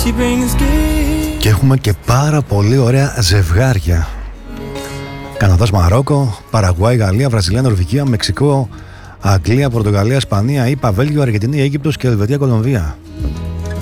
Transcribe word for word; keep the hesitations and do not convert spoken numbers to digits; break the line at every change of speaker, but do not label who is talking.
Και έχουμε και πάρα πολύ ωραία ζευγάρια. Καναδάς, Μαρόκο, Παραγουάη, Γαλλία, Βραζιλία, Νορβηγία, Μεξικό, Αγγλία, Πορτογαλία, Ισπανία, ΗΠΑ, Βέλγιο, Αργεντινή, Αίγυπτος και Ελβετία, Κολομβία.